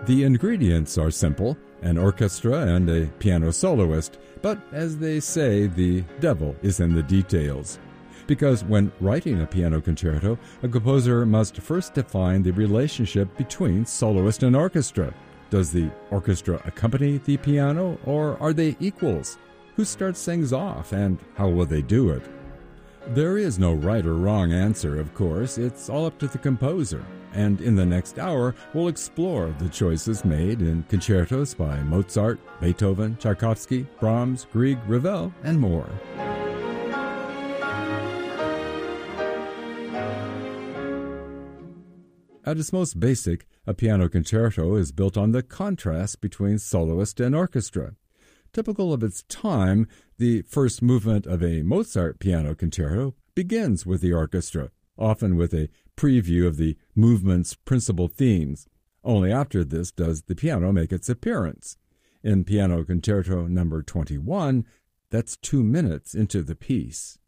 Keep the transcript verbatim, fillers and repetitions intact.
The ingredients are simple, an orchestra and a piano soloist, but as they say, the devil is in the details. Because when writing a piano concerto, a composer must first define the relationship between soloist and orchestra. Does the orchestra accompany the piano, or are they equals? Who starts things off, and how will they do it? There is no right or wrong answer, of course. It's all up to the composer. And in the next hour, we'll explore the choices made in concertos by Mozart, Beethoven, Tchaikovsky, Brahms, Grieg, Ravel, and more. At its most basic, a piano concerto is built on the contrast between soloist and orchestra. Typical of its time, the first movement of a Mozart piano concerto begins with the orchestra, often with a preview of the movement's principal themes. Only after this does the piano make its appearance. In Piano Concerto number twenty-one, that's two minutes into the piece.